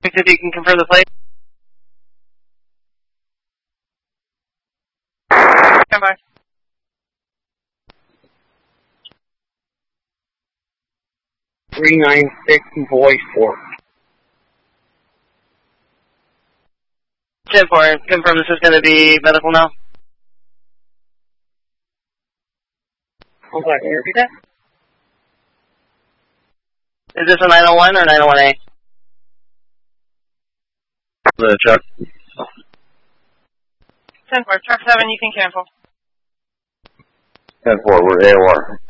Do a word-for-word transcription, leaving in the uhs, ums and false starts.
If you can confirm the plate. Stand by. three nine six Boy Fort. ten four, confirm this is going to be medical now. I'm sorry, can you repeat that? Is this a nine oh one or nine oh one A? The truck. ten four, truck seven, you can cancel. ten four, we're A O R.